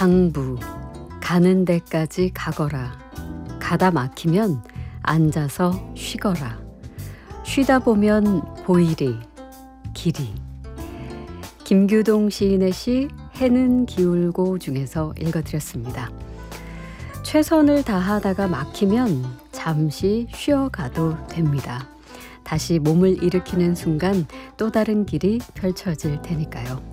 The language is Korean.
당부, 가는 데까지 가거라. 가다 막히면 앉아서 쉬거라. 쉬다 보면 보이리, 길이. 김규동 시인의 시 해는 기울고 중에서 읽어드렸습니다. 최선을 다하다가 막히면 잠시 쉬어가도 됩니다. 다시 몸을 일으키는 순간 또 다른 길이 펼쳐질 테니까요.